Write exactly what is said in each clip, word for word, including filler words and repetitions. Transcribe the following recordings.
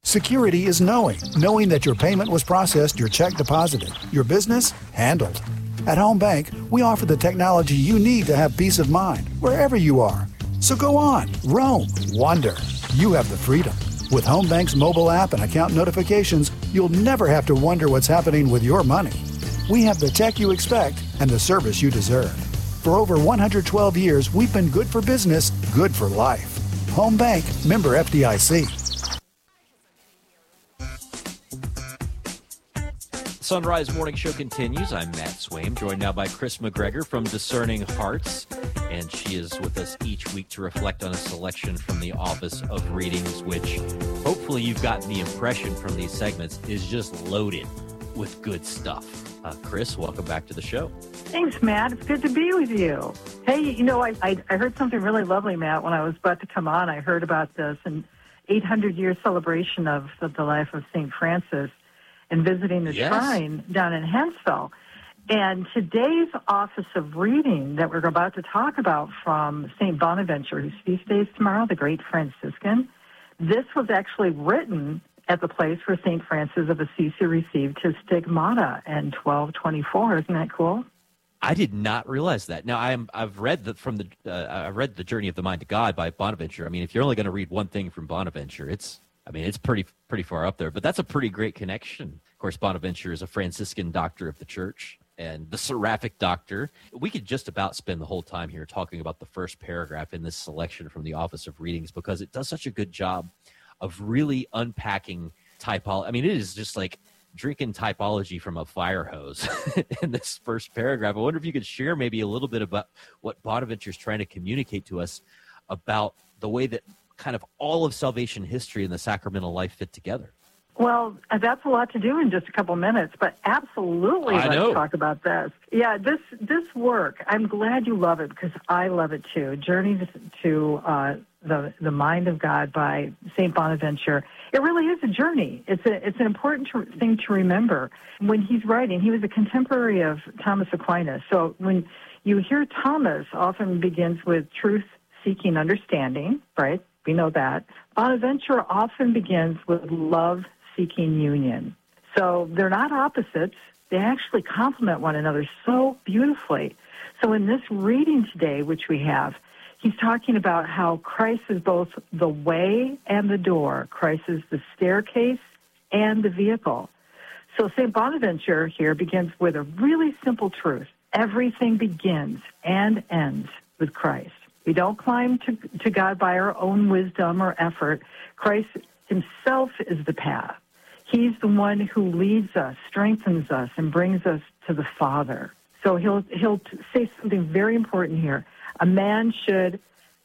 Security is knowing. Knowing that your payment was processed, your check deposited, your business handled. At Home Bank, we offer the technology you need to have peace of mind wherever you are. So go on, roam, wander. You have the freedom. With Home Bank's mobile app and account notifications, you'll never have to wonder what's happening with your money. We have the tech you expect and the service you deserve. For over one hundred twelve years, we've been good for business, good for life. Home Bank, member F D I C. Sunrise Morning Show continues. I'm Matt Swaim, joined now by Chris McGregor from Discerning Hearts, and she is with us each week to reflect on a selection from the Office of Readings, which hopefully you've gotten the impression from these segments is just loaded with good stuff. Uh, Chris, welcome back to the show. Thanks, Matt. It's good to be with you. Hey, you know, I, I, I heard something really lovely, Matt, when I was about to come on. I heard about this an eight hundred year celebration of, of the life of Saint Francis and visiting the yes. shrine down in Hansville. And today's Office of Reading that we're about to talk about from Saint Bonaventure, whose feast day is tomorrow, the great Franciscan, this was actually written at the place where Saint Francis of Assisi received his stigmata in twelve twenty-four. Isn't that cool? I did not realize that. Now, I'm, I've read the, from the uh, I read The Journey of the Mind to God by Bonaventure. I mean, if you're only going to read one thing from Bonaventure, it's I mean, it's pretty pretty far up there, but that's a pretty great connection. Of course, Bonaventure is a Franciscan doctor of the church and the seraphic doctor. We could just about spend the whole time here talking about the first paragraph in this selection from the Office of Readings because it does such a good job of really unpacking typology. I mean, it is just like drinking typology from a fire hose in this first paragraph. I wonder if you could share maybe a little bit about what Bonaventure is trying to communicate to us about the way that kind of all of salvation history and the sacramental life fit together. Well, that's a lot to do in just a couple minutes, but absolutely I let's know. talk about this. Yeah, this this work, I'm glad you love it because I love it too. Journey to uh, the the Mind of God by Saint Bonaventure. It really is a journey. It's a it's an important to, thing to remember. When he's writing, he was a contemporary of Thomas Aquinas. So when you hear Thomas, often begins with truth-seeking understanding, right? We know that. Bonaventure often begins with love-seeking union. So they're not opposites. They actually complement one another so beautifully. So in this reading today, which we have, he's talking about how Christ is both the way and the door. Christ is the staircase and the vehicle. So Saint Bonaventure here begins with a really simple truth. Everything begins and ends with Christ. We don't climb to, to God by our own wisdom or effort. Christ himself is the path. He's the one who leads us, strengthens us, and brings us to the Father. So he'll he'll say something very important here. A man should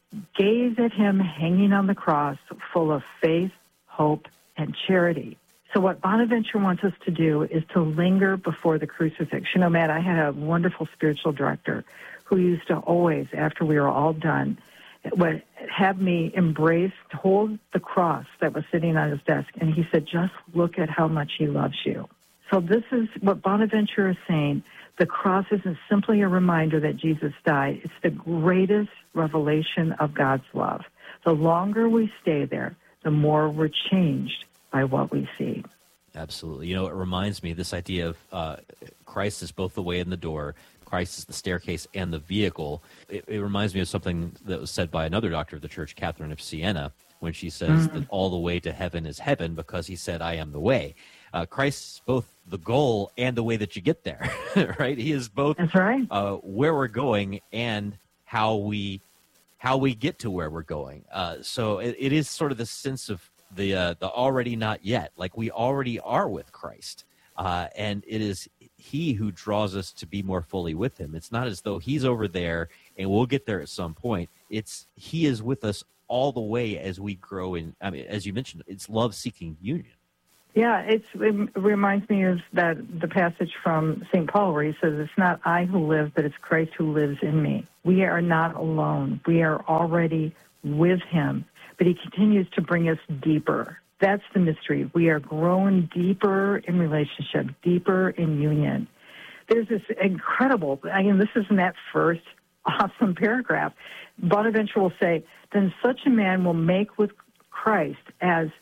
gaze at him hanging on the cross, full of faith, hope, and charity. So what Bonaventure wants us to do is to linger before the crucifix. You know, Matt, I had a wonderful spiritual director who used to always, after we were all done, would have me embrace, hold the cross that was sitting on his desk, and he said, just look at how much he loves you. So this is what Bonaventure is saying. The cross isn't simply a reminder that Jesus died. It's the greatest revelation of God's love. The longer we stay there, the more we're changed by what we see. Absolutely. You know, it reminds me, this idea of uh, Christ is both the way and the door. Christ is the staircase and the vehicle. It, it reminds me of something that was said by another doctor of the church, Catherine of Siena, when she says mm-hmm. that all the way to heaven is heaven because he said, I am the way. Uh, Christ is both the goal and the way that you get there, right? He is both That's right. uh, where we're going and how we how we get to where we're going. Uh, so it, it is sort of the sense of the uh, the already not yet, like we already are with Christ. Uh, and it is he who draws us to be more fully with him. It's not as though he's over there and we'll get there at some point. It's he is with us all the way as we grow in, I mean, as you mentioned, it's love-seeking union. Yeah, it's, it reminds me of that the passage from Saint Paul where he says, it's not I who live, but it's Christ who lives in me. We are not alone. We are already with him, but he continues to bring us deeper. That's the mystery. We are growing deeper in relationship, deeper in union. There's this incredible, I mean, this is in that first awesome paragraph. Bonaventure will say, then such a man will make with Christ as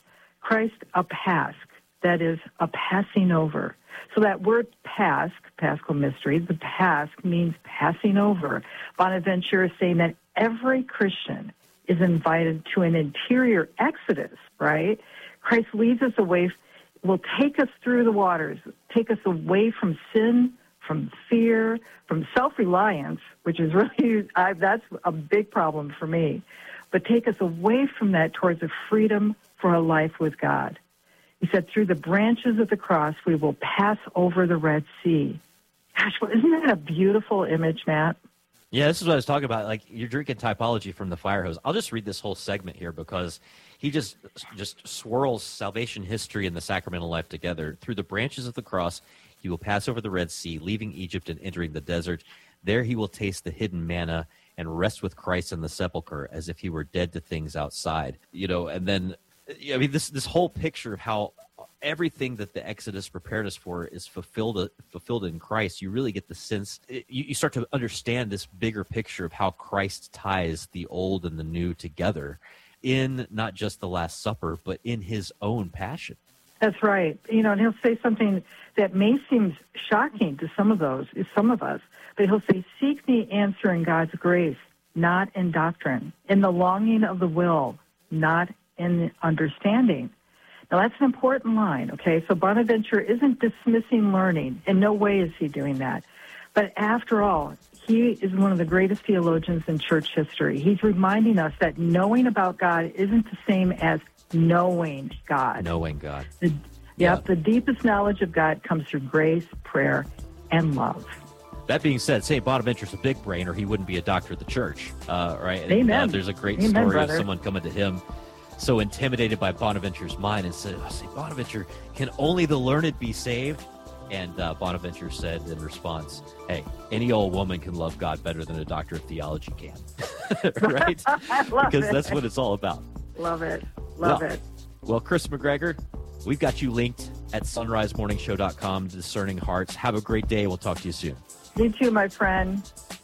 Christ a pasch, that is, a passing over. So that word pasch, Paschal mystery, the pasch means passing over. Bonaventure is saying that every Christian is invited to an interior exodus, right? Christ leads us away, will take us through the waters, take us away from sin, from fear, from self-reliance, which is really, I, that's a big problem for me, but take us away from that towards a freedom for a life with God. He said, through the branches of the cross, we will pass over the Red Sea. Gosh, well, isn't that a beautiful image, Matt? Yeah, this is what I was talking about. Like, you're drinking typology from the fire hose. I'll just read this whole segment here because he just just swirls salvation history and the sacramental life together. Through the branches of the cross, he will pass over the Red Sea, leaving Egypt and entering the desert. There he will taste the hidden manna and rest with Christ in the sepulcher as if he were dead to things outside. You know, and then, I mean, this this whole picture of how everything that the Exodus prepared us for is fulfilled fulfilled in Christ. You really get the sense, you, you start to understand this bigger picture of how Christ ties the old and the new together in not just the Last Supper, but in his own passion. That's right. You know, and he'll say something that may seem shocking to some of those, some of us, but he'll say, seek the answer in God's grace, not in doctrine, in the longing of the will, not in understanding. Now, that's an important line, okay? So Bonaventure isn't dismissing learning. In no way is he doing that. But after all, he is one of the greatest theologians in church history. He's reminding us that knowing about God isn't the same as knowing God. Knowing God. The, yep, yeah. The deepest knowledge of God comes through grace, prayer, and love. That being said, Saint Bonaventure's a big brain, or he wouldn't be a doctor of the church, uh, right? And, Amen. Uh, there's a great Amen, story brother. of someone coming to him so intimidated by Bonaventure's mind and said, oh, Saint Bonaventure, can only the learned be saved? And uh, Bonaventure said in response, hey, any old woman can love God better than a doctor of theology can. Right? I love Because it. that's what it's all about. Love it. Love well, it. Well, Chris McGregor, we've got you linked at sunrise morning show dot com, Discerning Hearts. Have a great day. We'll talk to you soon. You too, my friend.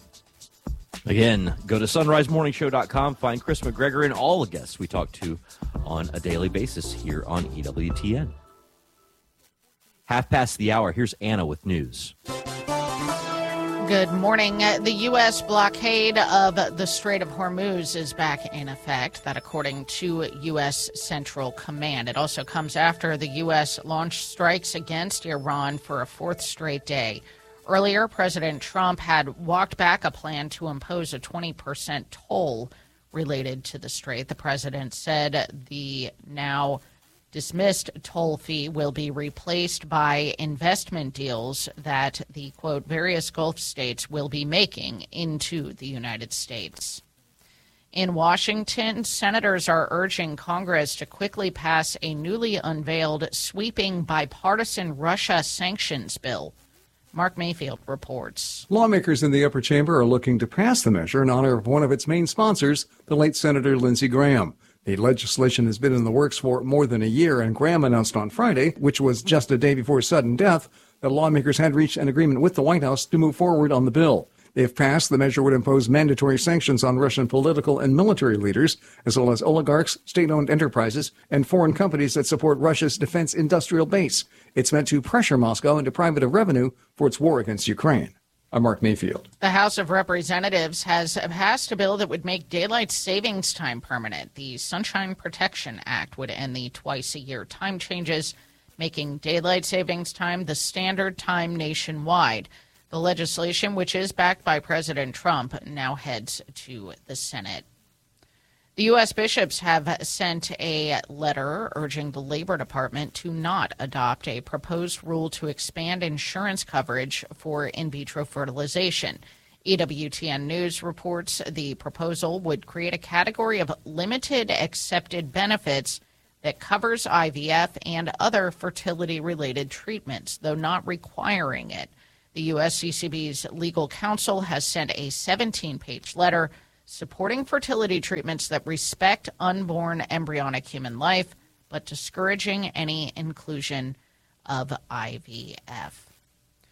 Again, go to sunrise morning show dot com, find Chris McGregor and all the guests we talk to on a daily basis here on E W T N. Half past the hour, here's Anna with news. Good morning. The U S blockade of the Strait of Hormuz is back in effect, that according to U S Central Command. It also comes after the U S launched strikes against Iran for a fourth straight day. Earlier, President Trump had walked back a plan to impose a twenty percent toll related to the strait. The president said the now dismissed toll fee will be replaced by investment deals that the, quote, various Gulf states will be making into the United States. In Washington, senators are urging Congress to quickly pass a newly unveiled sweeping bipartisan Russia sanctions bill. Mark Mayfield reports. Lawmakers in the upper chamber are looking to pass the measure in honor of one of its main sponsors, the late Senator Lindsey Graham. The legislation has been in the works for more than a year, and Graham announced on Friday, which was just a day before his sudden death, that lawmakers had reached an agreement with the White House to move forward on the bill. If passed, the measure would impose mandatory sanctions on Russian political and military leaders, as well as oligarchs, state-owned enterprises, and foreign companies that support Russia's defense industrial base. It's meant to pressure Moscow into deprive it of revenue for its war against Ukraine. I'm Mark Mayfield. The House of Representatives has passed a bill that would make daylight savings time permanent. The Sunshine Protection Act would end the twice-a-year time changes, making daylight savings time the standard time nationwide. The legislation, which is backed by President Trump, now heads to the Senate. The U S bishops have sent a letter urging the Labor Department to not adopt a proposed rule to expand insurance coverage for in vitro fertilization. E W T N News reports the proposal would create a category of limited accepted benefits that covers I V F and other fertility-related treatments, though not requiring it. The U S C C B's legal counsel has sent a seventeen-page letter supporting fertility treatments that respect unborn embryonic human life, but discouraging any inclusion of I V F.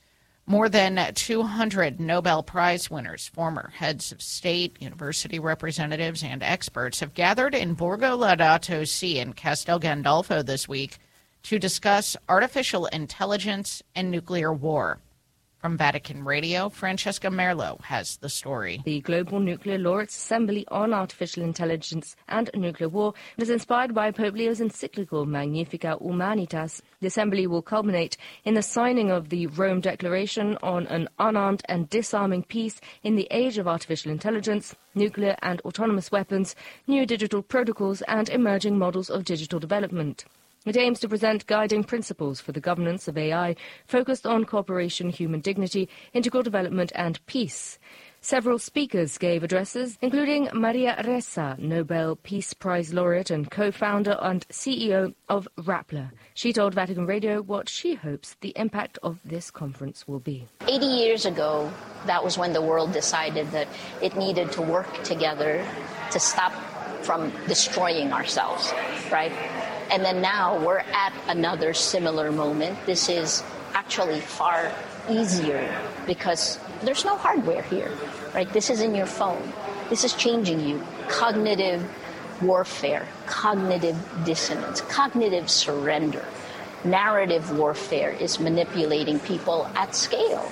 More than two hundred Nobel Prize winners, former heads of state, university representatives, and experts have gathered in Borgo Laudato Si in Castel Gandolfo this week to discuss artificial intelligence and nuclear war. From Vatican Radio, Francesca Merlo has the story. The Global Nuclear Laureates Assembly on Artificial Intelligence and Nuclear War is inspired by Pope Leo's encyclical Magnificat Humanitas. The assembly will culminate in the signing of the Rome Declaration on an unarmed and disarming peace in the age of artificial intelligence, nuclear and autonomous weapons, new digital protocols, and emerging models of digital development. It aims to present guiding principles for the governance of A I, focused on cooperation, human dignity, integral development, and peace. Several speakers gave addresses, including Maria Ressa, Nobel Peace Prize laureate and co-founder and C E O of Rappler. She told Vatican Radio what she hopes the impact of this conference will be. eighty years ago, that was when the world decided that it needed to work together to stop from destroying ourselves, right? And then now we're at another similar moment. This is actually far easier because there's no hardware here, right? This is in your phone. This is changing you. Cognitive warfare, cognitive dissonance, cognitive surrender. Narrative warfare is manipulating people at scale.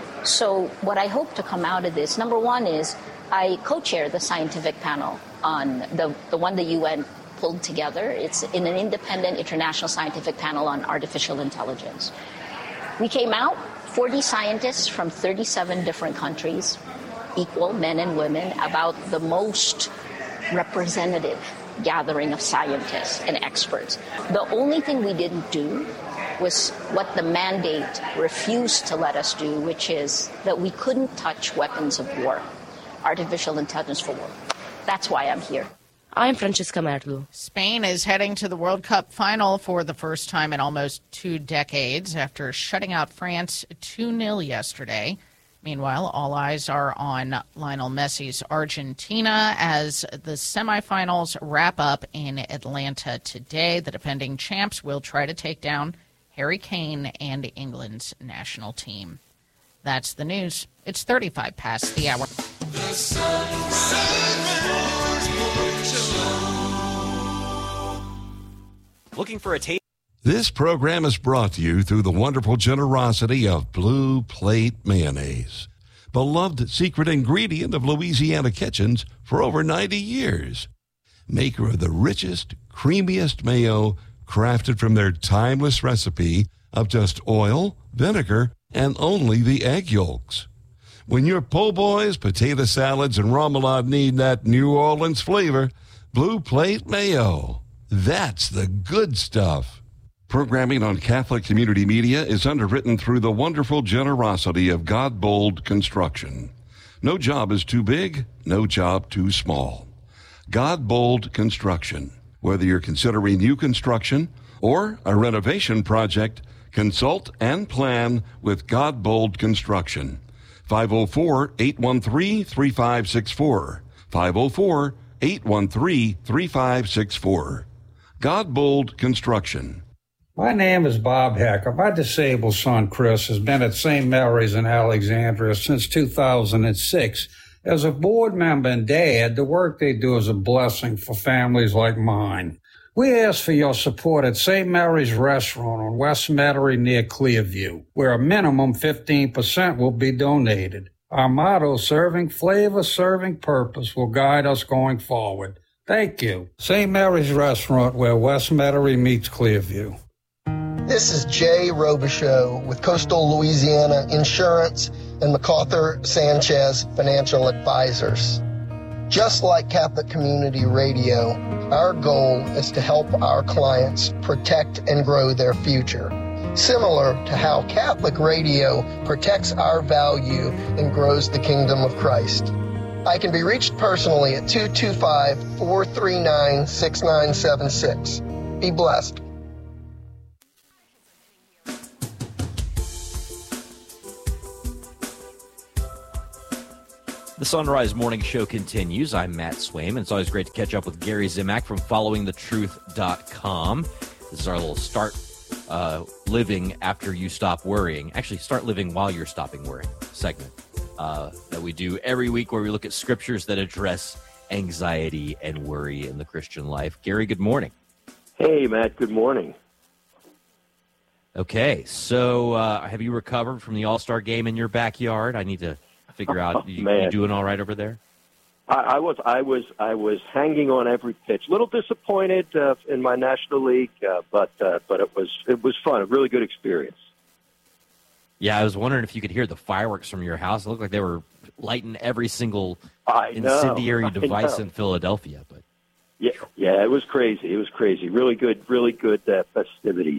So what I hope to come out of this, number one is I co-chair the scientific panel on the, the one the U N pulled together. It's in an independent international scientific panel on artificial intelligence. We came out, forty scientists from thirty-seven different countries, equal men and women, about the most representative gathering of scientists and experts. The only thing we didn't do was what the mandate refused to let us do, which is that we couldn't touch weapons of war, artificial intelligence for war. That's why I'm here. I'm Francesca Merlo. Spain is heading to the World Cup final for the first time in almost two decades after shutting out France two nil yesterday. Meanwhile, all eyes are on Lionel Messi's Argentina as the semifinals wrap up in Atlanta today. The defending champs will try to take down Harry Kane and England's national team. That's the news. It's thirty-five past the hour. The Looking for a taste? This program is brought to you through the wonderful generosity of Blue Plate Mayonnaise, beloved secret ingredient of Louisiana kitchens for over ninety years. Maker of the richest, creamiest mayo crafted from their timeless recipe of just oil, vinegar, and only the egg yolks. When your po' boys, potato salads, and remoulade need that New Orleans flavor, Blue Plate Mayo. That's the good stuff. Programming on Catholic Community Media is underwritten through the wonderful generosity of Godbold Construction. No job is too big, no job too small. Godbold Construction. Whether you're considering new construction or a renovation project, consult and plan with Godbold Construction. five oh four, eight one three, three five six four. five oh four, eight one three, three five six four. Godbold Construction. My name is Bob Hecker. My disabled son, Chris, has been at Saint Mary's in Alexandria since two thousand six. As a board member and dad, the work they do is a blessing for families like mine. We ask for your support at Saint Mary's Restaurant on West Metairie near Clearview, where a minimum fifteen percent will be donated. Our motto, serving flavor, serving purpose, will guide us going forward. Thank you. Saint Mary's Restaurant, where West Metairie meets Clearview. This is Jay Robichaux with Coastal Louisiana Insurance and MacArthur Sanchez Financial Advisors. Just like Catholic Community Radio, our goal is to help our clients protect and grow their future, similar to how Catholic Radio protects our value and grows the kingdom of Christ. I can be reached personally at two two five, four three nine, six nine seven six. Be blessed. The Sunrise Morning Show continues. I'm Matt Swaim, and it's always great to catch up with Gary Zimak from following the truth dot com. This is our little start uh, living after you stop worrying. Actually, start living while you're stopping worrying segment uh, that we do every week where we look at scriptures that address anxiety and worry in the Christian life. Gary, good morning. Hey, Matt, good morning. Okay, so uh, have you recovered from the All-Star game in your backyard? I need to figure out, Oh, you, man. you doing all right over there? I, I was, I was, I was hanging on every pitch. A little disappointed uh, in my National League, uh, but uh, but it was it was fun. A really good experience. Yeah, I was wondering if you could hear the fireworks from your house. It looked like they were lighting every single I know, incendiary I device know. in Philadelphia. But Yeah, yeah, it was crazy. It was crazy. Really good, really good uh, festivities.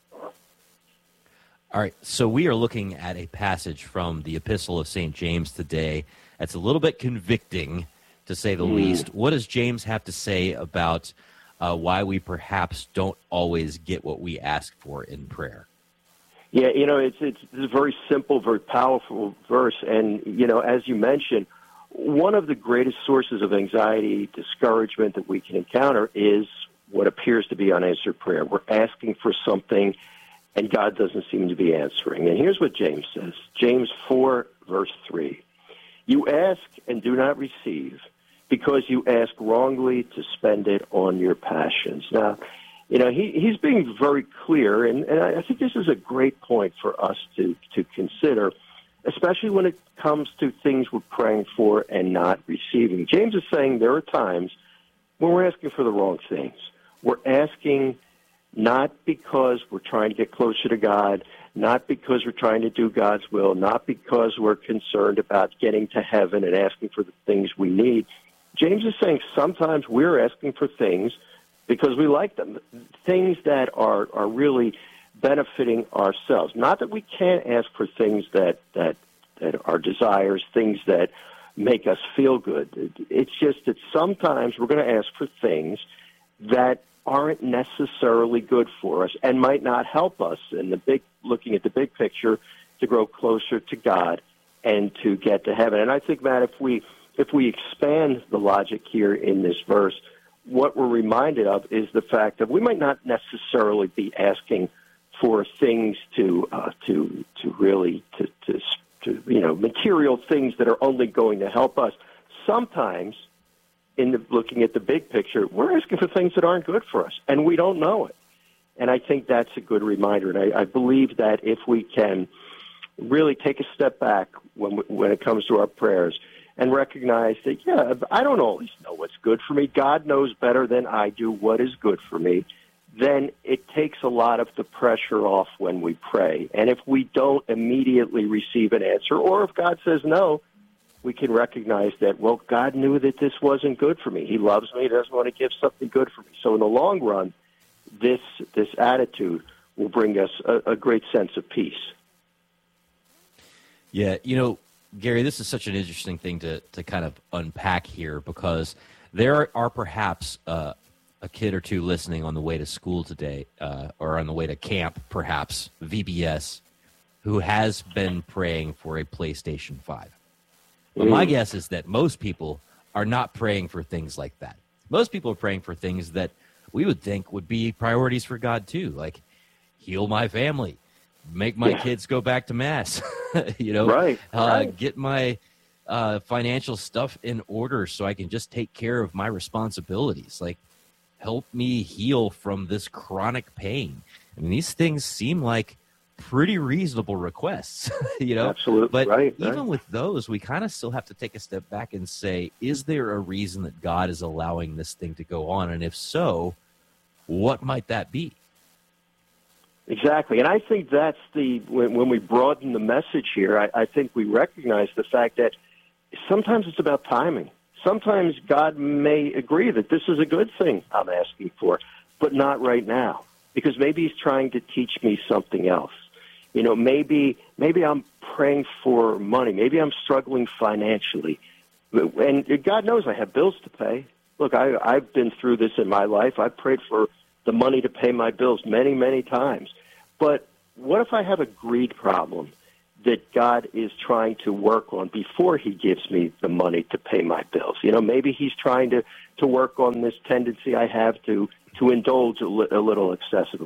all right, so we are looking at a passage from the Epistle of Saint James today. That's a little bit convicting, to say the Mm. least. What does James have to say about uh, why we perhaps don't always get what we ask for in prayer? Yeah, you know, it's it's a very simple, very powerful verse, and you know, as you mentioned, one of the greatest sources of anxiety, discouragement that we can encounter is what appears to be unanswered prayer. We're asking for something, and God doesn't seem to be answering. And here's what James says: James four, verse three: "You ask and do not receive, because you ask wrongly to spend it on your passions." Now, you know, he, he's being very clear, and, and I think this is a great point for us to, to consider, especially when it comes to things we're praying for and not receiving. James is saying there are times when we're asking for the wrong things. We're asking not because we're trying to get closer to God, not because we're trying to do God's will, not because we're concerned about getting to heaven and asking for the things we need. James is saying sometimes we're asking for things because we like them, things that are, are really benefiting ourselves. Not that we can't ask for things that, that, that are desires, things that make us feel good. It's just that sometimes we're going to ask for things that aren't necessarily good for us and might not help us in the big, looking at the big picture, to grow closer to God and to get to heaven. And I think, Matt, if we if we expand the logic here in this verse, what we're reminded of is the fact that we might not necessarily be asking for things to uh, to to really to, to to you know material things that are only going to help us. Sometimes, in the, looking at the big picture, we're asking for things that aren't good for us, and we don't know it. And I think that's a good reminder. And I, I believe that if we can really take a step back when when it comes to our prayers and recognize that, yeah, I don't always know what's good for me. God knows better than I do what is good for me. Then it takes a lot of the pressure off when we pray. And if we don't immediately receive an answer, or if God says no, we can recognize that, well, God knew that this wasn't good for me. He loves me. He doesn't want to give something good for me. So in the long run, this this attitude will bring us a, a great sense of peace. Yeah, you know, Gary, this is such an interesting thing to, to kind of unpack here, because there are perhaps uh, a kid or two listening on the way to school today, uh, or on the way to camp, perhaps, V B S, who has been praying for a PlayStation five. But my guess is that most people are not praying for things like that. Most people are praying for things that we would think would be priorities for God too, like heal my family, make my Yeah. kids go back to mass, you know, Right, uh, right. get my uh, financial stuff in order so I can just take care of my responsibilities. Like, help me heal from this chronic pain. I mean, these things seem like pretty reasonable requests, you know? Absolutely, But right, even right. with those, we kind of still have to take a step back and say, is there a reason that God is allowing this thing to go on? And if so, what might that be? Exactly. And I think that's the, when, when we broaden the message here, I, I think we recognize the fact that sometimes it's about timing. Sometimes God may agree that this is a good thing I'm asking for, but not right now, because maybe he's trying to teach me something else. You know, maybe maybe I'm praying for money. Maybe I'm struggling financially. And God knows I have bills to pay. Look, I, I've been through this in my life. I've prayed for the money to pay my bills many, many times. But what if I have a greed problem that God is trying to work on before he gives me the money to pay my bills? You know, maybe he's trying to, to work on this tendency I have to, to indulge a, li- a little excessively.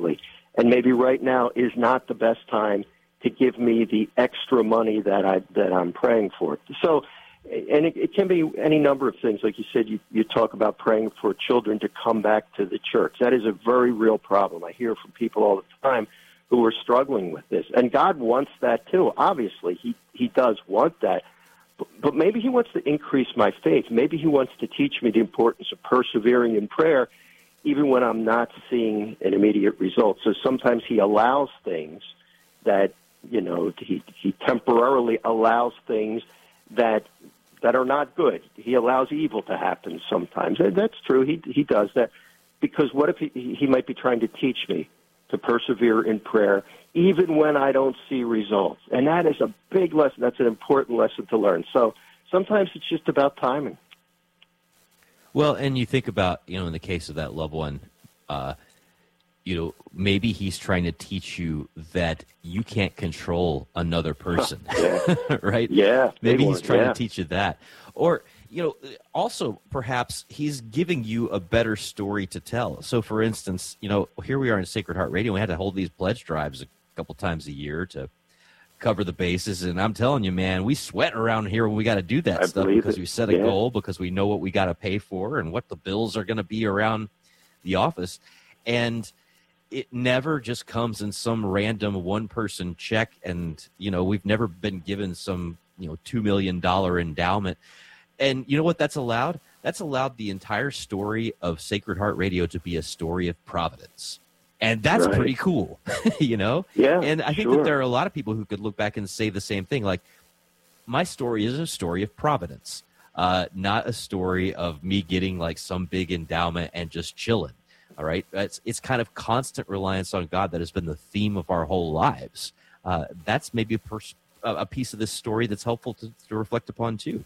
and maybe right now is not the best time to give me the extra money that I that I'm praying for. So, and it, it can be any number of things. Like you said, you, you talk about praying for children to come back to the church. That is a very real problem. I hear from people all the time who are struggling with this, and God wants that too. Obviously, He He does want that, but, but maybe He wants to increase my faith. Maybe He wants to teach me the importance of persevering in prayer, even when I'm not seeing an immediate result. So sometimes He allows things that, you know, he, he temporarily allows things that that are not good. He allows evil to happen sometimes. And that's true. He he does that because what if he, he might be trying to teach me to persevere in prayer even when I don't see results? And that is a big lesson. That's an important lesson to learn. So sometimes it's just about timing. Well, and you think about, you know, in the case of that loved one, uh, you know, maybe he's trying to teach you that you can't control another person, yeah. right? Yeah. Maybe he's one. trying yeah. to teach you that. Or, you know, also perhaps he's giving you a better story to tell. So, for instance, you know, here we are in Sacred Heart Radio. We had to hold these pledge drives a couple times a year to cover the bases. And I'm telling you, man, we sweat around here when we got to do that I stuff because it. we set a yeah. goal, because we know what we got to pay for and what the bills are going to be around the office. And it never just comes in some random one-person check. And, you know, we've never been given some, you know, two million dollars endowment. And you know what that's allowed? That's allowed the entire story of Sacred Heart Radio to be a story of providence. And that's right. pretty cool, you know? Yeah, And I think sure. that there are a lot of people who could look back and say the same thing. Like, my story is a story of providence, uh, not a story of me getting like some big endowment and just chilling. All right. It's, it's kind of constant reliance on God that has been the theme of our whole lives. Uh, that's maybe a, pers- a piece of this story that's helpful to, to reflect upon, too.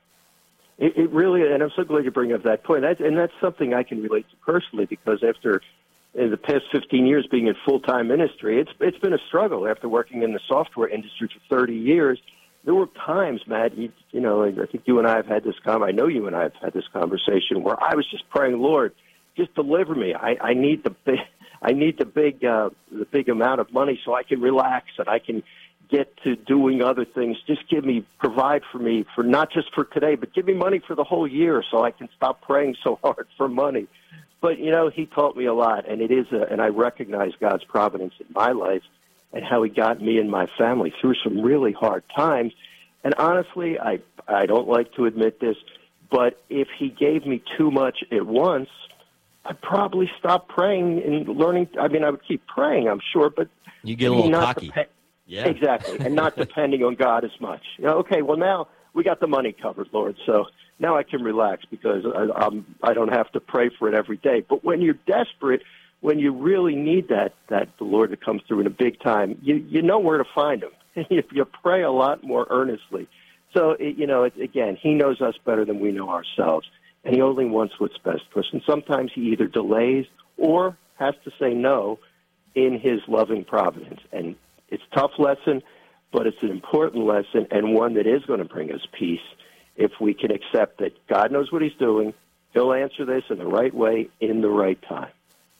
It, it really, and I'm so glad you bring up that point. That, and that's something I can relate to personally, because after in the past fifteen years being in full-time ministry, it's it's been a struggle. After working in the software industry for thirty years, there were times, Matt, you, you know, I think you and I have had this con- I know you and I have had this conversation where I was just praying, Lord, just deliver me. I, I need the big, I need the big, uh, the big amount of money so I can relax and I can get to doing other things. Just give me, provide for me, for not just for today, but give me money for the whole year so I can stop praying so hard for money. But, you know, he taught me a lot, and it is, a, and I recognize God's providence in my life and how He got me and my family through some really hard times. And honestly, I I don't like to admit this, but if He gave me too much at once, I'd probably stop praying and learning. I mean, I would keep praying, I'm sure, but you get a little not cocky. Dep- yeah, exactly, and not depending on God as much. You know, okay, well now we got the money covered, Lord, so now I can relax because I, I'm, I don't have to pray for it every day. But when you're desperate, when you really need that, that the Lord to come through in a big time, you you know where to find Him. you, you pray a lot more earnestly. So, it, you know, it, again, He knows us better than we know ourselves, and He only wants what's best for us. And sometimes He either delays or has to say no in His loving providence. And it's a tough lesson, but it's an important lesson and one that is going to bring us peace if we can accept that God knows what He's doing. He'll answer this in the right way in the right time.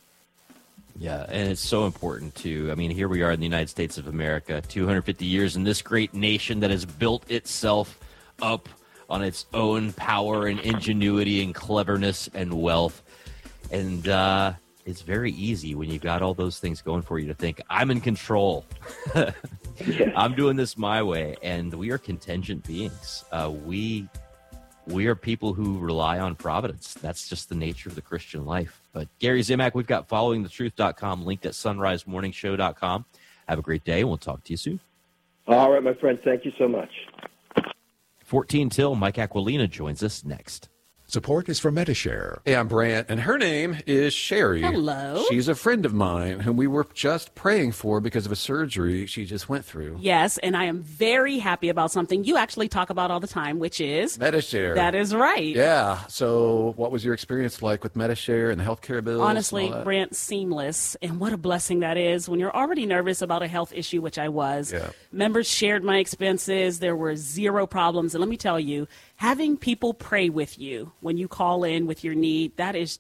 Yeah, and it's so important, too. I mean, here we are in the United States of America, two hundred fifty years in this great nation that has built itself up on its own power and ingenuity and cleverness and wealth. And uh, it's very easy when you've got all those things going for you to think, I'm in control. Yeah. I'm doing this my way. And we are contingent beings. Uh, we we are people who rely on providence. That's just the nature of the Christian life. But Gary Zimak, we've got following the truth dot com linked at sunrise morning show dot com. Have a great day, and we'll talk to you soon. All right, my friend. Thank you so much. fourteen till, Mike Aquilina joins us next. Support is for Medi-Share. Hey, I'm Brant, and her name is Sherry. Hello. She's a friend of mine whom we were just praying for because of a surgery she just went through. Yes, and I am very happy about something you actually talk about all the time, which is... Medi-Share. That is right. Yeah. So what was your experience like with Medi-Share and the healthcare bills? Honestly, Brant, seamless. And what a blessing that is when you're already nervous about a health issue, which I was. Yeah. Members shared my expenses. There were zero problems. And let me tell you, having people pray with you when you call in with your need, that is